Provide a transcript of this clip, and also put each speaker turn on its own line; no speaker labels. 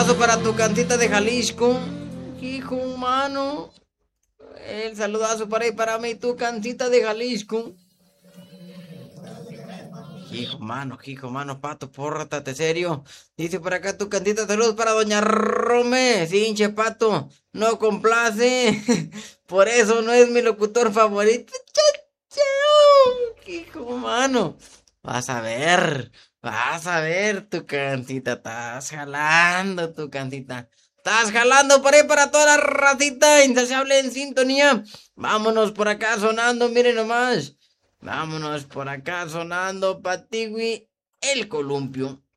saludazo para tu cantita de Jalisco. Hijo humano. El saludazo para ahí, para mí, tu cantita de Jalisco. Hijo mano, pato, pórtate, serio. Dice por acá tu cantita de saludos para doña Rome. Sí, hinche pato, no complace. Por eso no es mi locutor favorito. Hijo mano. Vas a ver tu cantita. Estás jalando tu cantita. Estás jalando por ahí para toda la racita insaciable en sintonía. Vámonos por acá sonando, miren nomás. Vámonos por acá sonando Patigui, el columpio.